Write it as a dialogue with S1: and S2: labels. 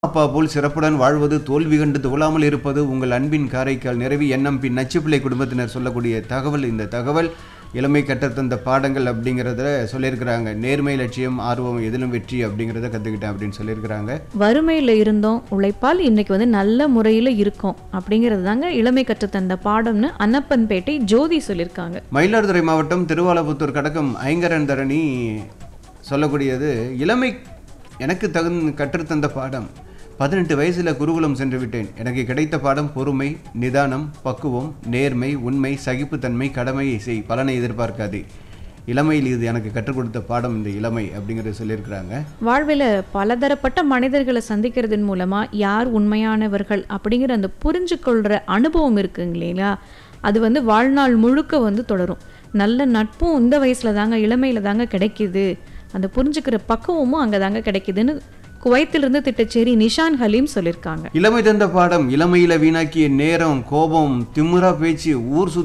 S1: அப்பா போல் சிறப்புடன் வாழ்வது, தோல்வி கண்டு துவளாமல் இருப்பது, உங்கள் அன்பின் காரைக்கால் நிறைவி எண்ணம் பின் நச்சுப்பிள்ளை குடும்பத்தினர் சொல்லக்கூடிய தகவல். இந்த தகவல் இளமை கற்றுத்தந்த பாடங்கள் அப்படிங்கிறத சொல்லியிருக்கிறாங்க. நேர்மை, லட்சியம், ஆர்வம், எதிலும் வெற்றி அப்படிங்கிறத கற்றுக்கிட்டேன் அப்படின்னு சொல்லியிருக்கிறாங்க.
S2: வறுமையில் இருந்தோம், உழைப்பால் இன்னைக்கு நல்ல முறையில் இருக்கோம் அப்படிங்கிறது தாங்க இளமை கற்றுத்தந்த பாடம்னு அன்னப்பன்பேட்டை ஜோதி சொல்லியிருக்காங்க.
S1: மயிலாடுதுறை மாவட்டம் திருவாலபுத்தூர் கடக்கம் ஐங்கரன் தரணி சொல்லக்கூடியது, இளமை எனக்கு கற்றுத்தந்த பாடம். 18 வயசில் குருகுலம் சென்று விட்டேன். எனக்கு கிடைத்த பாடம் பொறுமை, நிதானம், பக்குவம், நேர்மை, உண்மை, சகிப்புத்தன்மை, கடமையை செய், பலனை எதிர்பார்க்காதே. இளமையில் இது எனக்கு கற்றுக் கொடுத்த பாடம் இந்த இளமை அப்படிங்கிறத சொல்லியிருக்கிறாங்க.
S2: வாழ்வில் பலதரப்பட்ட மனிதர்களை சந்திக்கிறதன் மூலமாக யார் உண்மையானவர்கள் அப்படிங்கிற அந்த புரிஞ்சுக்கொள்கிற அனுபவம் இருக்குங்க இல்லைங்களா, அது வாழ்நாள் முழுக்க தொடரும். நல்ல நட்பும் இந்த வயசில் தாங்க, இளமையில் தாங்க கிடைக்கிது. அந்த புரிஞ்சுக்கிற பக்குவமும் அங்கே தாங்க கிடைக்குதுன்னு குவைத்திலிருந்து திட்டச்சேரி நிஷான் ஹலீம் சொல்லியிருக்காங்க.
S1: இளமை தந்த பாடம், இளமையில வீணாக்கிய நேரம், கோபம், திமுறா பேச்சு, ஊர்